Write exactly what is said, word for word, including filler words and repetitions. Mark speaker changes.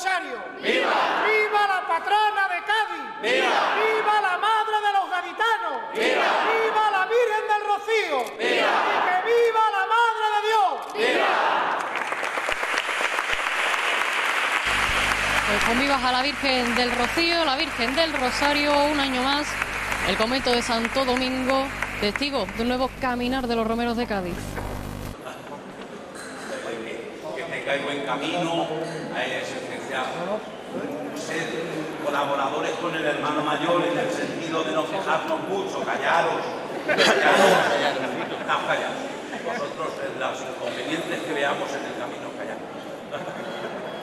Speaker 1: Rosario!
Speaker 2: ¡Viva!
Speaker 1: ¡Viva la patrona de Cádiz!
Speaker 2: ¡Viva!
Speaker 1: ¡Viva la madre de los gaditanos!
Speaker 2: ¡Viva!
Speaker 1: ¡Viva la Virgen del Rocío!
Speaker 2: ¡Viva!
Speaker 1: ¡Y que viva la Madre de Dios!
Speaker 2: ¡Viva!
Speaker 3: Pues con vivas a la Virgen del Rocío, la Virgen del Rosario, un año más, el convento de Santo Domingo, testigo de un nuevo caminar de los romeros de Cádiz.
Speaker 4: Que tengáis buen camino, es esencial. Sed colaboradores con el hermano mayor en el sentido de no quejarnos mucho, callaros, callaros, no, callaros. Vosotros en los inconvenientes que veamos en el camino, callaros.